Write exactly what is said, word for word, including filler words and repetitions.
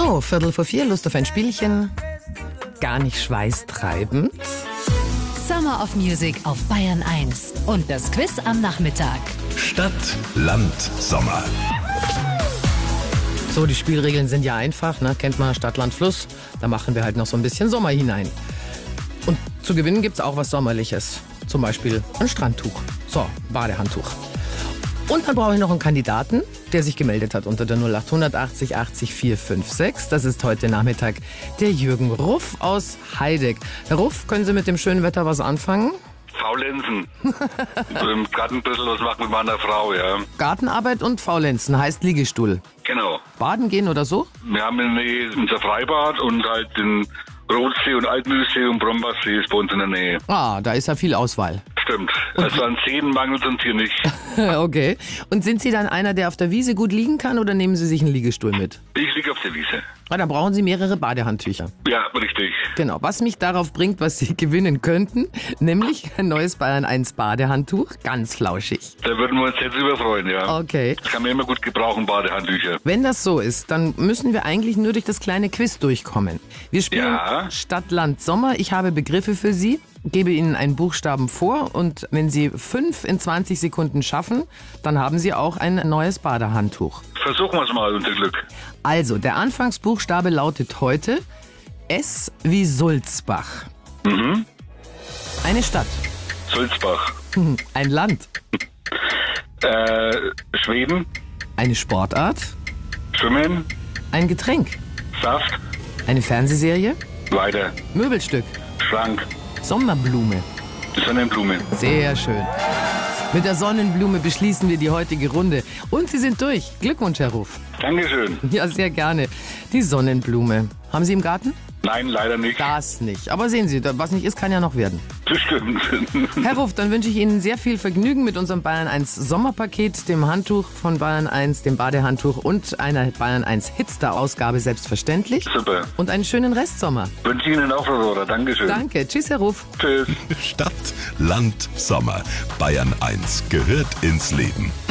So, Viertel vor vier, Lust auf ein Spielchen. Gar nicht schweißtreibend. Summer of Music auf Bayern eins. Und das Quiz am Nachmittag. Stadt, Land, Sommer. So, die Spielregeln sind ja einfach, ne? Kennt man Stadt, Land, Fluss. Da machen wir halt noch so ein bisschen Sommer hinein. Und zu gewinnen gibt's auch was Sommerliches. Zum Beispiel ein Strandtuch. So, Badehandtuch. Und dann brauche ich noch einen Kandidaten, der sich gemeldet hat unter der null acht achtzig achtzig vier fünf sechs. Das ist heute Nachmittag der Jürgen Ruff aus Heideck. Herr Ruff, können Sie mit dem schönen Wetter was anfangen? Faulenzen. Im Garten ein bisschen was machen mit meiner Frau, ja. Gartenarbeit und Faulenzen heißt Liegestuhl. Genau. Baden gehen oder so? Wir haben in der Nähe unser Freibad und halt den Rotsee und Altmühlsee und Brombassee ist bei uns in der Nähe. Ah, da ist ja viel Auswahl. Stimmt. Also an Seen mangelt es uns hier nicht. Okay. Und sind Sie dann einer, der auf der Wiese gut liegen kann oder nehmen Sie sich einen Liegestuhl mit? Ich liege auf der Wiese. Ah, dann brauchen Sie mehrere Badehandtücher. Ja, richtig. Genau, was mich darauf bringt, was Sie gewinnen könnten, nämlich ein neues Bayern eins Badehandtuch, ganz flauschig. Da würden wir uns jetzt überfreuen, ja. Okay. Das kann man immer gut gebrauchen, Badehandtücher. Wenn das so ist, dann müssen wir eigentlich nur durch das kleine Quiz durchkommen. Wir spielen Ja. Stadt, Land, Sommer. Ich habe Begriffe für Sie, gebe Ihnen einen Buchstaben vor und wenn Sie fünf in zwanzig Sekunden schaffen, dann haben Sie auch ein neues Badehandtuch. Versuchen wir es mal, unser Glück. Also, der Anfangsbuchstabe lautet heute S wie Sulzbach. Mhm. Eine Stadt. Sulzbach. Ein Land. Äh, Schweden. Eine Sportart. Schwimmen. Ein Getränk. Saft. Eine Fernsehserie. Weiter. Möbelstück. Schrank. Sommerblume. Sonnenblume. Sehr schön. Mit der Sonnenblume beschließen wir die heutige Runde. Und Sie sind durch. Glückwunsch, Herr Ruff. Dankeschön. Ja, sehr gerne. Die Sonnenblume. Haben Sie im Garten? Nein, leider nicht. Das nicht. Aber sehen Sie, was nicht ist, kann ja noch werden. Das stimmt. Herr Ruff, dann wünsche ich Ihnen sehr viel Vergnügen mit unserem Bayern eins Sommerpaket, dem Handtuch von Bayern eins, dem Badehandtuch und einer Bayern eins Hitstar-Ausgabe selbstverständlich. Super. Und einen schönen Restsommer. Wünsche Ihnen auch was, oder? Dankeschön. Danke. Tschüss, Herr Ruff. Tschüss. Stadt, Land, Sommer. Bayern eins gehört ins Leben.